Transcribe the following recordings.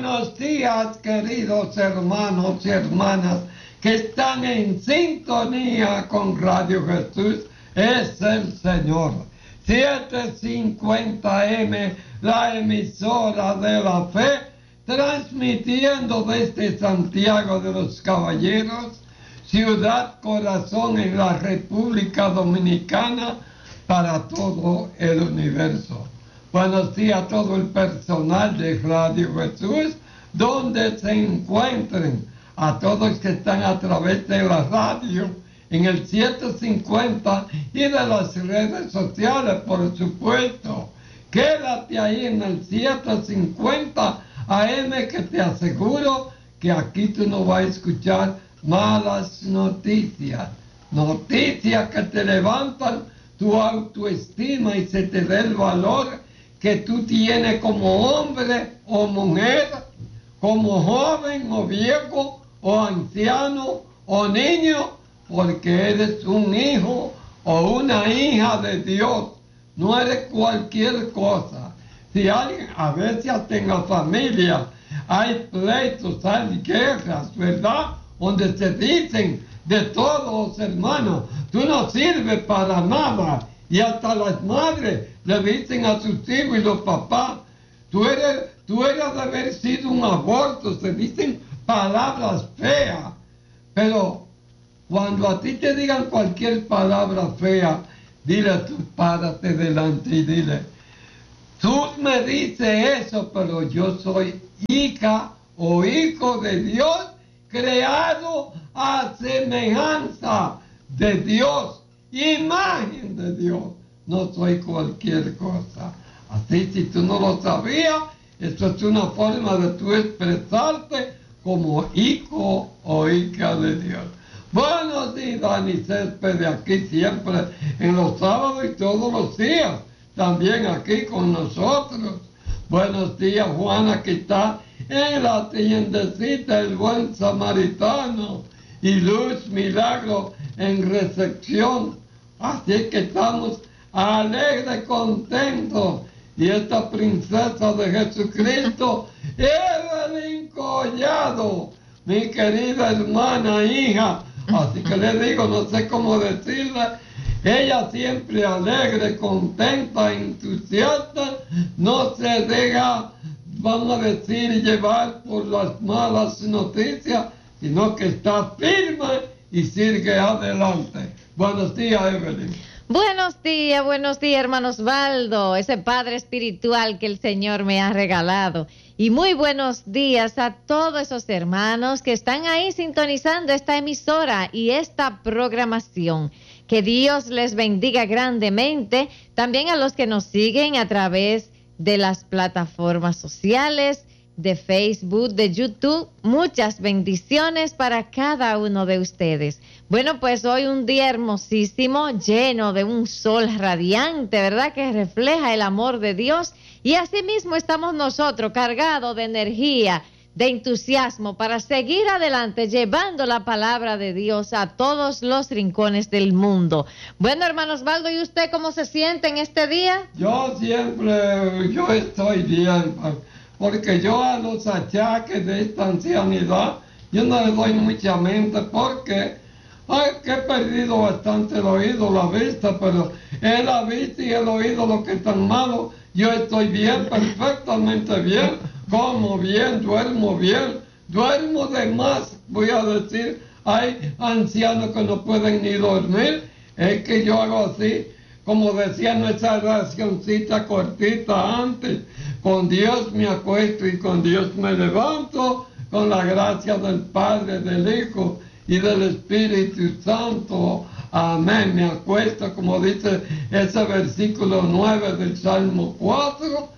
Buenos días, queridos hermanos y hermanas que están en sintonía con Radio Jesús es el Señor. 750M, la emisora de la fe, transmitiendo desde Santiago de los Caballeros, ciudad corazón en la República Dominicana, para todo el universo. Buenos días a todo el personal de Radio Jesús, donde se encuentren, a todos que están a través de la radio, en el 750 y de las redes sociales, por supuesto. Quédate ahí en el 750 AM, que te aseguro que aquí tú no vas a escuchar malas noticias. Noticias que te levantan tu autoestima y se te dé el valor que tú tienes como hombre o mujer, como joven o viejo o anciano o niño, porque eres un hijo o una hija de Dios. No eres cualquier cosa. Si alguien, a veces hasta en la familia hay pleitos, hay guerras, ¿verdad? Donde se dicen de todos, hermanos, tú no sirves para nada. Y hasta las madres le dicen a sus hijos y los papás, tú eres de haber sido un aborto. Se dicen palabras feas. Pero cuando a ti te digan cualquier palabra fea, dile a tu párate delante y dile, tú me dices eso, pero yo soy hija o hijo de Dios, creado a semejanza de Dios, imagen de Dios. No soy cualquier cosa. Así, si tú no lo sabías, esto es una forma de tú expresarte como hijo o hija de Dios. Buenos días, Dani Céspedes, aquí siempre en los sábados y todos los días, también aquí con nosotros. Buenos días, Juana, que está en la tiendecita El Buen Samaritano, y Luz Milagro en recepción. Así que estamos alegres, contentos. Y esta princesa de Jesucristo, Evelyn Collado, mi querida hermana, hija. Así que le digo, no sé cómo decirle, ella siempre alegre, contenta, entusiasta, no se deja, vamos a decir, llevar por las malas noticias, sino que está firme y sigue adelante. Buenos días, Evelyn. Buenos días, hermano Osvaldo, ese padre espiritual que el Señor me ha regalado. Y muy buenos días a todos esos hermanos que están ahí sintonizando esta emisora y esta programación. Que Dios les bendiga grandemente. También a los que nos siguen a través de las plataformas sociales, de Facebook, de YouTube. Muchas bendiciones para cada uno de ustedes. Bueno, pues hoy un día hermosísimo, lleno de un sol radiante, ¿verdad? Que refleja el amor de Dios. Y asimismo estamos nosotros cargados de energía, de entusiasmo para seguir adelante llevando la palabra de Dios a todos los rincones del mundo. Bueno, hermano Osvaldo, ¿y usted cómo se siente en este día? Yo estoy bien, porque yo a los achaques de esta ancianidad, yo no le doy mucha mente porque que he perdido bastante el oído, la vista, pero es la vista y el oído lo que es tan malo. Yo estoy bien, perfectamente bien, como bien, duermo de más, voy a decir. Hay ancianos que no pueden ni dormir, es que yo hago así, como decía nuestra oracioncita cortita antes, con Dios me acuesto y con Dios me levanto, con la gracia del Padre, del Hijo y del Espíritu Santo. Amén. Me acuesto, como dice ese versículo 9 del Salmo 4,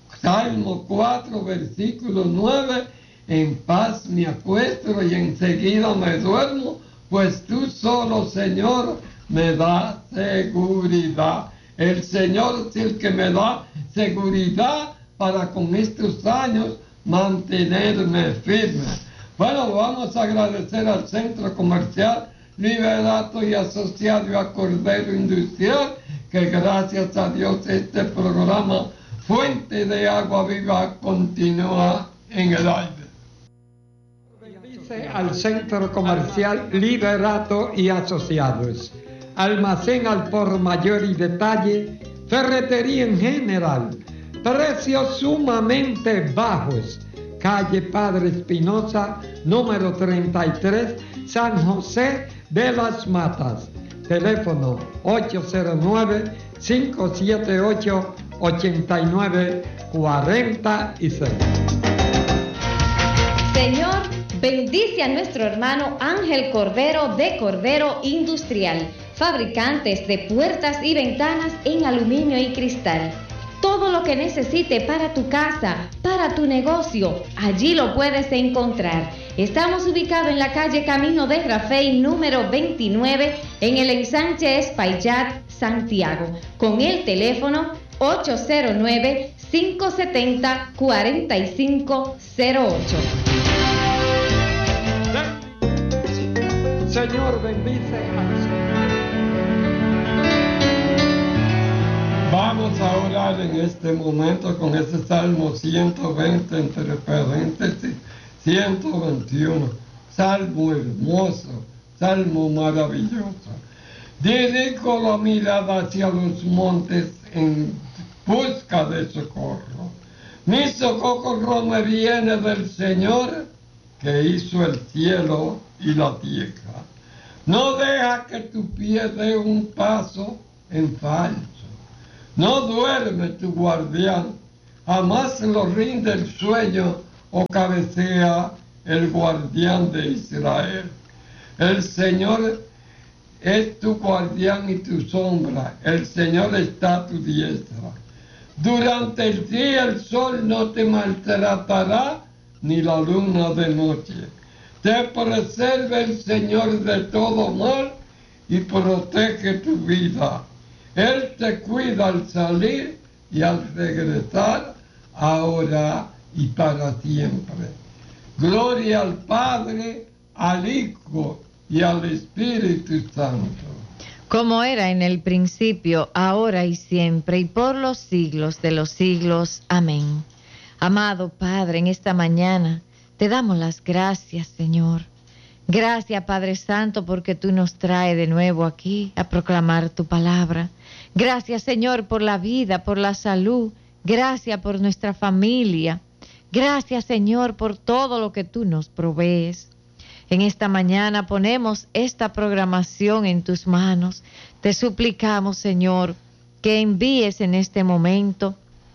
versículo 9, en paz me acuesto y enseguida me duermo, pues tú solo, Señor, me da seguridad. El Señor es el que me da seguridad para con estos años mantenerme firme. Bueno, vamos a agradecer al Centro Comercial Liberato y Asociado a Cordero Industrial, que gracias a Dios este programa Fuente de Agua Viva continúa en el aire. Bendice al Centro Comercial Liberato y Asociados. Almacén al por mayor y detalle, ferretería en general, precios sumamente bajos. Calle Padre Espinosa, número 33, San José de las Matas. Teléfono 809-578-8946. Señor, bendice a nuestro hermano Ángel Cordero de Cordero Industrial, fabricantes de puertas y ventanas en aluminio y cristal. Todo lo que necesite para tu casa, para tu negocio, allí lo puedes encontrar. Estamos ubicados en la calle Camino de Rafey, número 29, en el ensanche Espaillat, Santiago, con el teléfono 809-570-4508. Señor, bendice al Vamos a orar en este momento con este Salmo 120, entre paréntesis, 121. Salmo hermoso, salmo maravilloso. Dirijo la mirada hacia los montes en busca de socorro. Mi socorro me viene del Señor, que hizo el cielo y la tierra. No deja que tu pie dé un paso en falso. No duerme tu guardián, jamás lo rinde el sueño o cabecea el guardián de Israel. El Señor es tu guardián y tu sombra, el Señor está a tu diestra. Durante el día el sol no te maltratará, ni la luna de noche. Te preserva el Señor de todo mal y protege tu vida. Él te cuida al salir y al regresar, ahora y para siempre. Gloria al Padre, al Hijo y al Espíritu Santo. Como era en el principio, ahora y siempre, y por los siglos de los siglos. Amén. Amado Padre, en esta mañana te damos las gracias, Señor. Gracias, Padre Santo, porque tú nos traes de nuevo aquí a proclamar tu palabra. Gracias, Señor, por la vida, por la salud. Gracias por nuestra familia. Gracias, Señor, por todo lo que tú nos provees. En esta mañana ponemos esta programación en tus manos. Te suplicamos, Señor, que envíes en este momento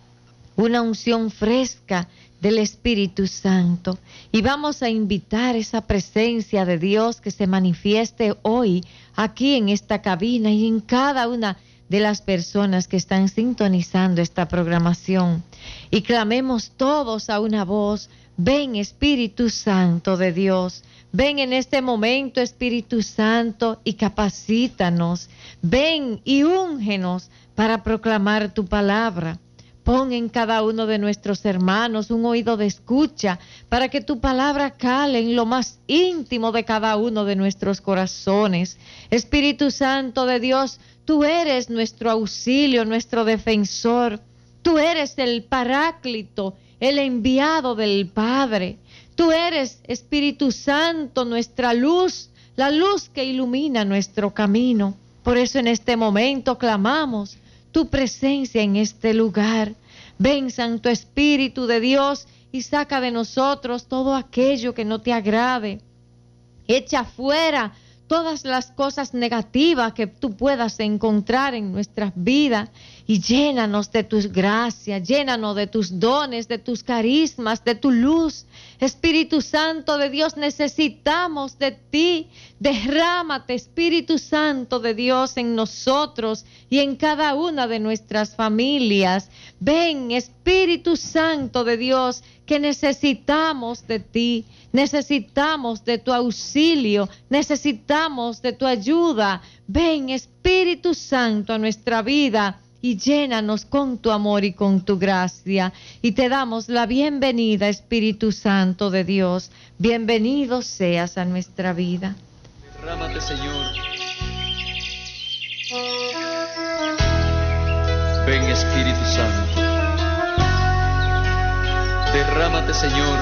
una unción fresca del Espíritu Santo, y vamos a invitar esa presencia de Dios que se manifieste hoy aquí en esta cabina y en cada una de las personas que están sintonizando esta programación, y clamemos todos a una voz: ven, Espíritu Santo de Dios, ven en este momento, Espíritu Santo, y capacítanos, ven y úngenos para proclamar tu palabra. Pon en cada uno de nuestros hermanos un oído de escucha para que tu palabra cale en lo más íntimo de cada uno de nuestros corazones. Espíritu Santo de Dios, tú eres nuestro auxilio, nuestro defensor. Tú eres el Paráclito, el enviado del Padre. Tú eres, Espíritu Santo, nuestra luz, la luz que ilumina nuestro camino. Por eso en este momento clamamos tu presencia en este lugar. Ven, Santo Espíritu de Dios, y saca de nosotros todo aquello que no te agrade. Echa fuera todas las cosas negativas que tú puedas encontrar en nuestras vidas y llénanos de tus gracias, llénanos de tus dones, de tus carismas, de tu luz. Espíritu Santo de Dios, necesitamos de ti. Derrámate, Espíritu Santo de Dios, en nosotros y en cada una de nuestras familias. Ven, Espíritu Santo de Dios, que necesitamos de ti, necesitamos de tu auxilio, necesitamos de tu ayuda. Ven, Espíritu Santo, a nuestra vida y llénanos con tu amor y con tu gracia. Y te damos la bienvenida, Espíritu Santo de Dios. Bienvenido seas a nuestra vida. Derrámate, Señor. Ven, Espíritu Santo. Derrámate, Señor.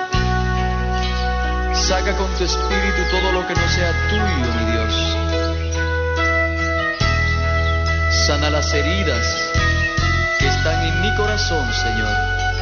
Saca con tu espíritu todo lo que no sea tuyo, mi Dios. Sana las heridas que están en mi corazón, Señor.